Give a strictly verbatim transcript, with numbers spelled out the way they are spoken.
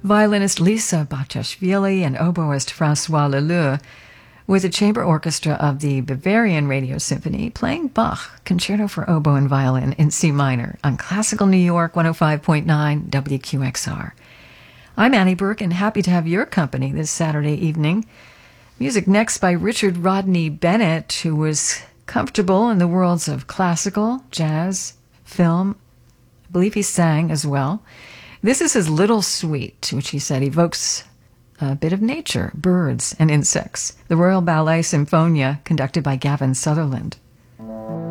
violinist Lisa Batashvili and oboist Francois Leleu, with the chamber orchestra of the Bavarian Radio Symphony playing Bach Concerto for Oboe and Violin in C minor on Classical New York one oh five point nine W Q X R. I'm Annie Burke and happy to have your company this Saturday evening. Music next by Richard Rodney Bennett, who was comfortable in the worlds of classical, jazz, film. I believe he sang as well. This is his Little Suite, which he said evokes a bit of nature, birds, and insects. The Royal Ballet Symphonia, conducted by Gavin Sutherland.